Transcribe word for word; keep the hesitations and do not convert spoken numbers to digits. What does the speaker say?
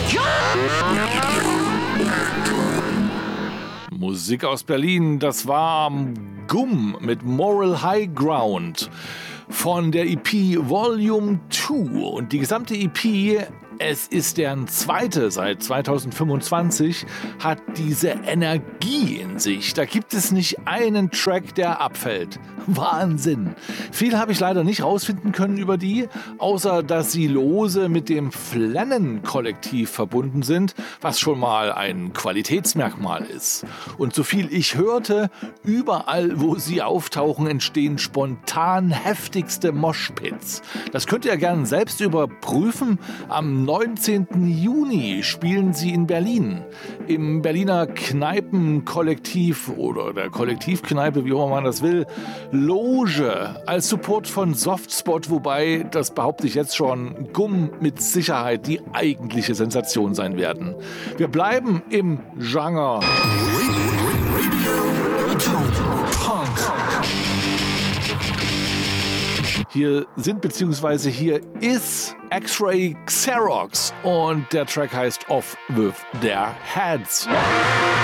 Musik aus Berlin, das war Gumm mit Moral High Ground von der E P Volume zwei. Und die gesamte E P, es ist deren zweite seit zweitausendfünfundzwanzig, hat diese Energie in sich. Da gibt es nicht einen Track, der abfällt. Wahnsinn. Viel habe ich leider nicht rausfinden können über die, außer dass sie lose mit dem Flennen-Kollektiv verbunden sind, was schon mal ein Qualitätsmerkmal ist. Und so viel ich hörte, überall, wo sie auftauchen, entstehen spontan heftigste Moshpits. Das könnt ihr gerne selbst überprüfen. Am neunzehnten Juni spielen sie in Berlin. Im Berliner Kneipenkollektiv oder der Kollektivkneipe, wie auch immer man das will, Loge als Support von Softspot, wobei, das behaupte ich jetzt schon, Gumm mit Sicherheit die eigentliche Sensation sein werden. Wir bleiben im Genre Punk. Hier sind bzw. hier ist X-Ray Xerox und der Track heißt Off With Their Heads.